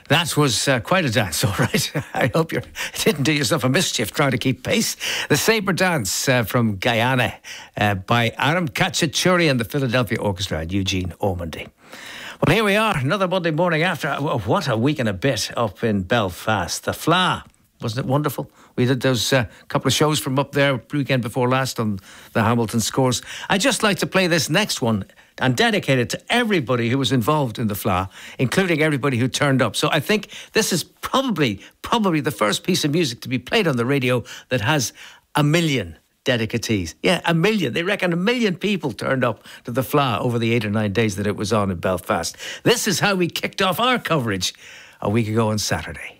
That was quite a dance, all right. I hope you didn't do yourself a mischief trying to keep pace. The Sabre Dance from Guyana by Aram Khachaturian and the Philadelphia Orchestra and Eugene Ormandy. Well, here we are, another Monday morning after. What a week and a bit up in Belfast. The Fleadh. Wasn't it wonderful? We did those couple of shows from up there weekend before last on the Hamilton Scores. I'd just like to play this next one and dedicate it to everybody who was involved in the Fleadh, including everybody who turned up. So I think this is probably the first piece of music to be played on the radio that has 1 million dedicatees. Yeah, 1 million. They reckon 1 million people turned up to the Fleadh over the 8 or 9 days that it was on in Belfast. This is how we kicked off our coverage a week ago on Saturday.